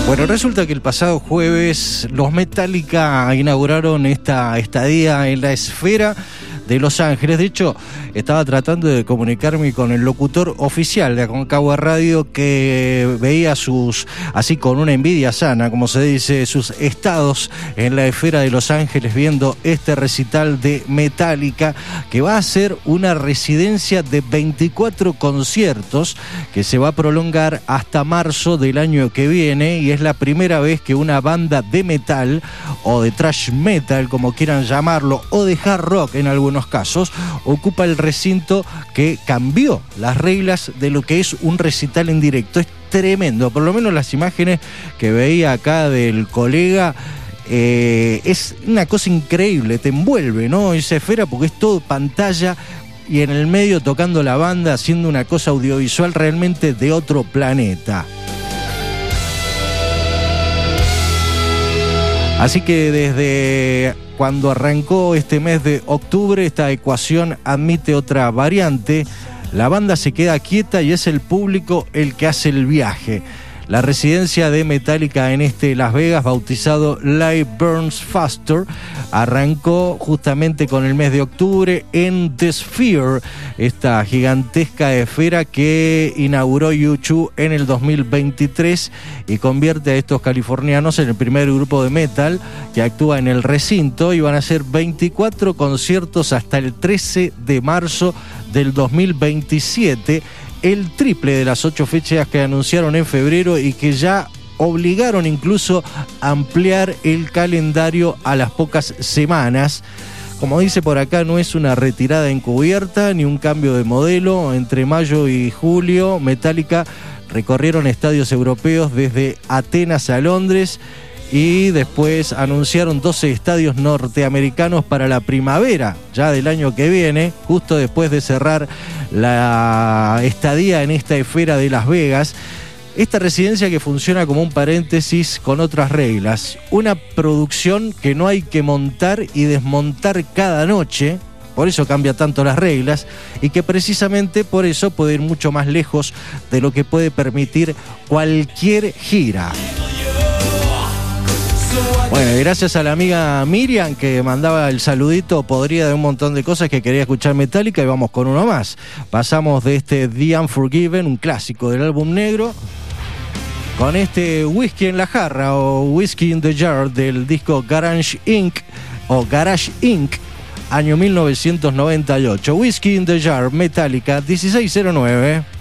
Bueno, resulta que el pasado jueves los Metallica inauguraron esta estadía en la Esfera de Los Ángeles. De hecho, estaba tratando de comunicarme con el locutor oficial de Aconcagua Radio, que veía así con una envidia sana, como se dice, sus estados en la Esfera de Los Ángeles viendo este recital de Metallica, que va a ser una residencia de 24 conciertos que se va a prolongar hasta marzo del año que viene, y es la primera vez que una banda de metal o de thrash metal, como quieran llamarlo, o de hard rock en algunos casos, ocupa el recinto que cambió las reglas de lo que es un recital en directo. Es tremendo, por lo menos las imágenes que veía acá del colega, es una cosa increíble, te envuelve, ¿no? Esa esfera, porque es todo pantalla y en el medio tocando la banda, haciendo una cosa audiovisual realmente de otro planeta. Así que desde cuando arrancó este mes de octubre, esta ecuación admite otra variante. La banda se queda quieta y es el público el que hace el viaje. La residencia de Metallica en Las Vegas, bautizado Live Burns Faster, arrancó justamente con el mes de octubre en The Sphere, esta gigantesca esfera que inauguró U2 en el 2023 y convierte a estos californianos en el primer grupo de metal que actúa en el recinto, y van a ser 24 conciertos hasta el 13 de marzo del 2027, el triple de las 8 fechas que anunciaron en febrero y que ya obligaron incluso a ampliar el calendario a las pocas semanas. Como dice por acá, no es una retirada encubierta ni un cambio de modelo. Entre mayo y julio, Metallica recorrieron estadios europeos desde Atenas a Londres, y después anunciaron 12 estadios norteamericanos para la primavera ya del año que viene, justo después de cerrar la estadía en esta esfera de Las Vegas. Esta residencia que funciona como un paréntesis con otras reglas, una producción que no hay que montar y desmontar cada noche, por eso cambia tanto las reglas, y que precisamente por eso puede ir mucho más lejos de lo que puede permitir cualquier gira. Bueno, gracias a la amiga Miriam que mandaba el saludito, podría de un montón de cosas, que quería escuchar Metallica, y vamos con uno más. Pasamos de The Unforgiven, un clásico del álbum negro, con Whiskey en la jarra o Whiskey in the Jar del disco Garage Inc. año 1998. Whiskey in the Jar, Metallica, 1609.